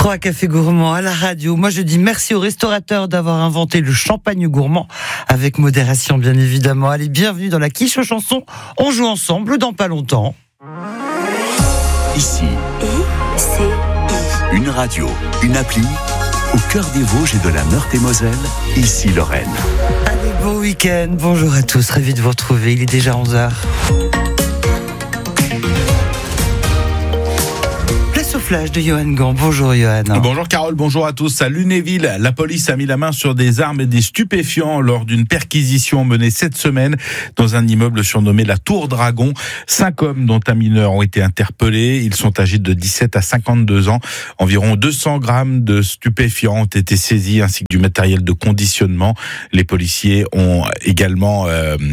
3 cafés gourmands à la radio. Moi, je dis merci aux restaurateurs d'avoir inventé le champagne gourmand, avec modération, bien évidemment. Allez, bienvenue dans la quiche aux chansons. On joue ensemble dans pas longtemps. Ici, une radio, une appli, au cœur des Vosges et de la Meurthe-et-Moselle, ici Lorraine. Allez, bon week-end. Bonjour à tous, ravi de vous retrouver. Il est déjà 11h. Au flash de Johan Gant. Bonjour Johan. Bonjour Carole, bonjour à tous. À Lunéville, la police a mis la main sur des armes et des stupéfiants lors d'une perquisition menée cette semaine dans un immeuble surnommé la Tour Dragon. 5 hommes, dont un mineur, ont été interpellés. Ils sont âgés de 17 à 52 ans. Environ 200 grammes de stupéfiants ont été saisis ainsi que du matériel de conditionnement. Les policiers ont également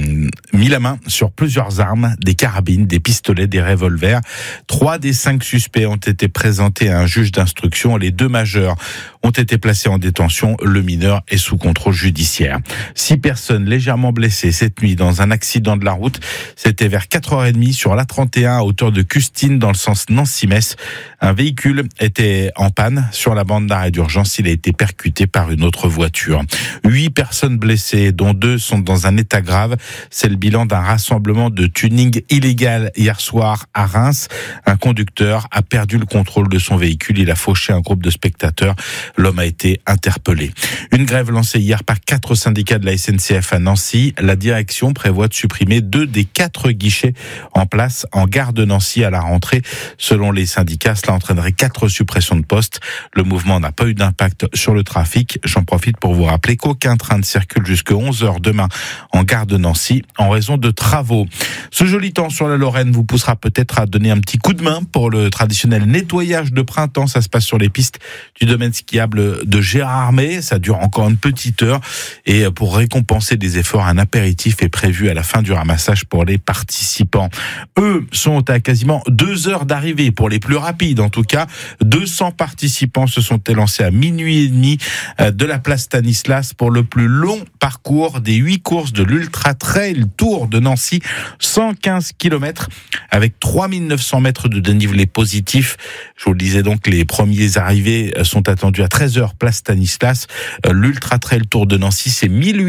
mis la main sur plusieurs armes, des carabines, des pistolets, des revolvers. 3 des 5 suspects ont été présentés à un juge d'instruction. Les 2 majeurs ont été placés en détention. Le mineur est sous contrôle judiciaire. 6 personnes légèrement blessées cette nuit dans un accident de la route. C'était vers 4h30 sur l'A31 à hauteur de Custine dans le sens Nancy-Metz. Un véhicule était en panne sur la bande d'arrêt d'urgence. Il a été percuté par une autre voiture. 8 personnes blessées, dont 2 sont dans un état grave. C'est le bilan d'un rassemblement de tuning illégal hier soir à Reims. Un conducteur a perdu le contrôle de son véhicule. Il a fauché un groupe de spectateurs. L'homme a été interpellé. Une grève lancée hier par 4 syndicats de la SNCF à Nancy. La direction prévoit de supprimer 2 des 4 guichets en place en gare de Nancy à la rentrée. Selon les syndicats, cela entraînerait 4 suppressions de postes. Le mouvement n'a pas eu d'impact sur le trafic. J'en profite pour vous rappeler qu'aucun train ne circule jusqu'à 11h demain en gare de Nancy en raison de travaux. Ce joli temps sur la Lorraine vous poussera peut-être à donner un petit coup de main pour le traditionnel nettoyage de printemps. Ça se passe sur les pistes du domaine skiable de Gérardmer. Ça dure encore une petite heure. Et pour récompenser des efforts, un apéritif est prévu à la fin du ramassage pour les participants. Eux sont à quasiment 2 heures d'arrivée pour les plus rapides. En tout cas, 200 participants se sont élancés à minuit et demi de la place Stanislas pour le plus long parcours des 8 courses de l'Ultra Trail Tour de Nancy. 115 km avec 3900 mètres de dénivelé positif. Je vous le disais donc, les premiers arrivés sont attendus à 13h place Stanislas. L'Ultra Trail Tour de Nancy, c'est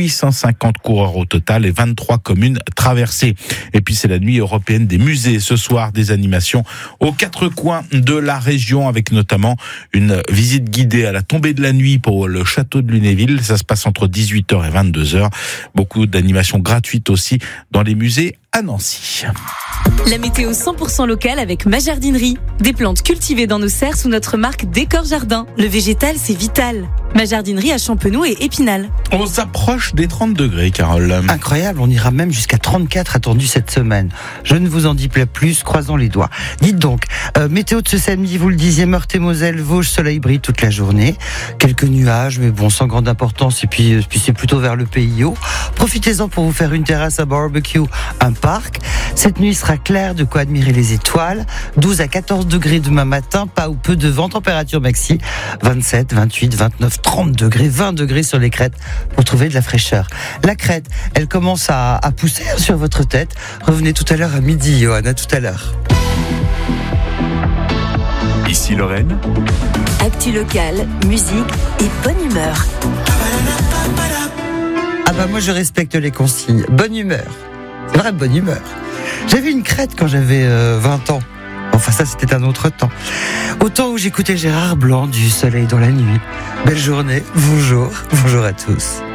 1850 coureurs au total et 23 communes traversées. Et puis c'est la nuit européenne des musées. Ce soir, des animations aux 4 coins de la région avec notamment une visite guidée à la tombée de la nuit pour le château de Lunéville. Ça se passe entre 18h et 22h. Beaucoup d'animations gratuites aussi dans les musées à Nancy. La météo 100% locale avec ma jardinerie. Des plantes cultivées dans nos serres sous notre marque Décor Jardin. Le végétal, c'est vital. Ma jardinerie à Champenoux et Épinal. On s'approche des 30 degrés, Carole. Incroyable, on ira même jusqu'à 34 attendus cette semaine. Je ne vous en dis pas plus, croisons les doigts. Dites donc, météo de ce samedi, vous le disiez, Meurthe-et-Moselle, Vosges, soleil brille toute la journée. Quelques nuages, mais bon, sans grande importance, et puis c'est plutôt vers le PIO. Profitez-en pour vous faire une terrasse à barbecue, un parc. Cette nuit sera claire, de quoi admirer les étoiles. 12 à 14 degrés demain matin, pas ou peu de vent, température maxi 27, 28, 29, 30 degrés, 20 degrés sur les crêtes pour trouver de la fraîcheur. La crête, elle commence à pousser sur votre tête. Revenez tout à l'heure à midi, Johan, à tout à l'heure. Ici Lorraine. Actu locale, musique et bonne humeur. Ah bah moi je respecte les consignes. Bonne humeur. C'est vrai, bonne humeur. J'avais une crête quand j'avais 20 ans. Enfin ça c'était un autre temps. Au temps où j'écoutais Gérard Blanc, du soleil dans la nuit. Belle journée, bonjour à tous.